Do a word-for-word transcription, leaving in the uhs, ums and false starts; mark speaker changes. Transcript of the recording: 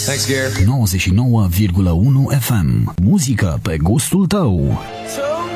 Speaker 1: Thanks, Gare.
Speaker 2: nouăzeci și nouă virgulă unu F M. Muzică pe gustul tău.
Speaker 3: So